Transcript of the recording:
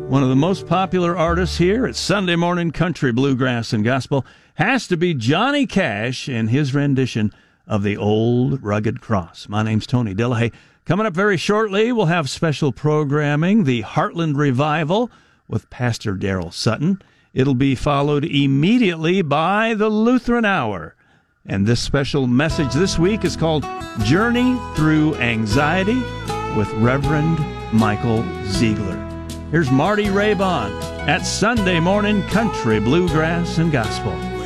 One of the most popular artists here at Sunday Morning Country, Bluegrass, and Gospel has to be Johnny Cash and his rendition of the Old Rugged Cross. My name's Tony Delahaye. Coming up very shortly, we'll have special programming, the Heartland Revival with Pastor Daryl Sutton. It'll be followed immediately by the Lutheran Hour. And this special message this week is called Journey Through Anxiety with Reverend Michael Ziegler. Here's Marty Raybon at Sunday Morning Country, Bluegrass, and Gospel.